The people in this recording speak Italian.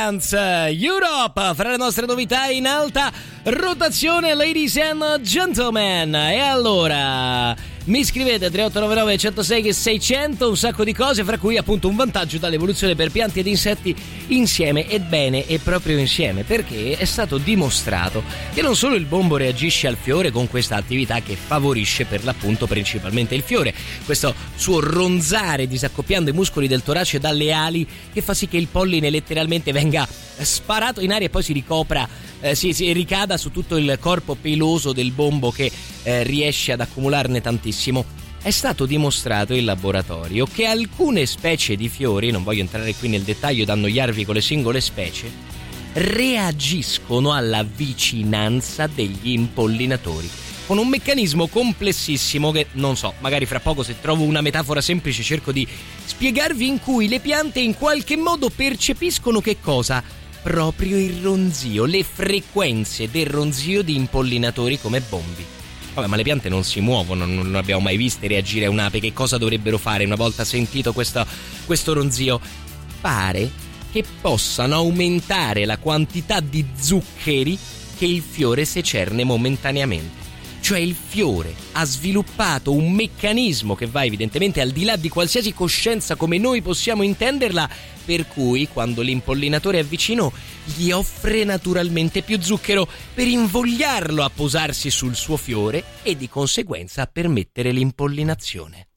Dance Europe, fra le nostre novità in alta rotazione, ladies and gentlemen. E allora mi scrivete 3899 106 600, un sacco di cose, fra cui appunto un vantaggio dall'evoluzione per piante ed insetti insieme. Ebbene, è proprio insieme, perché è stato dimostrato che non solo il bombo reagisce al fiore con questa attività che favorisce per l'appunto principalmente il fiore, questo suo ronzare disaccoppiando i muscoli del torace dalle ali, che fa sì che il polline letteralmente venga sparato in aria e poi si ricopra, si ricada su tutto il corpo peloso del bombo, che riesce ad accumularne tantissimo. È stato dimostrato in laboratorio che alcune specie di fiori, non voglio entrare qui nel dettaglio da annoiarvi con le singole specie, reagiscono alla vicinanza degli impollinatori con un meccanismo complessissimo che, non so, magari fra poco, se trovo una metafora semplice cerco di spiegarvi, in cui le piante in qualche modo percepiscono che cosa? Proprio il ronzio, le frequenze del ronzio di impollinatori come bombi. Vabbè, ma le piante non si muovono, non abbiamo mai viste reagire a un'ape. Che cosa dovrebbero fare una volta sentito questo ronzio? Pare che possano aumentare la quantità di zuccheri che il fiore secerne momentaneamente. Cioè il fiore ha sviluppato un meccanismo che va evidentemente al di là di qualsiasi coscienza come noi possiamo intenderla, per cui quando l'impollinatore è vicino gli offre naturalmente più zucchero per invogliarlo a posarsi sul suo fiore e di conseguenza a permettere l'impollinazione.